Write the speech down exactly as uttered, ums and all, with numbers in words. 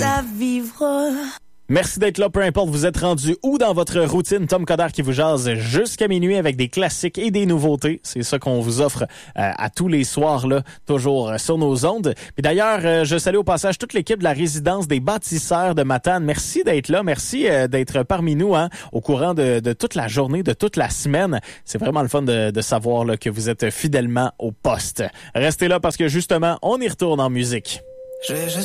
à vivre. Merci d'être là, peu importe vous êtes rendu où dans votre routine. Tom Coder qui vous jase jusqu'à minuit avec des classiques et des nouveautés. C'est ça qu'on vous offre euh, à tous les soirs, là, toujours euh, sur nos ondes. Puis d'ailleurs, euh, je salue au passage toute l'équipe de la résidence des bâtisseurs de Matane. Merci d'être là, merci euh, d'être parmi nous hein, au courant de, de toute la journée, de toute la semaine. C'est vraiment le fun de, de savoir là, que vous êtes fidèlement au poste. Restez là parce que justement, on y retourne en musique. Je, je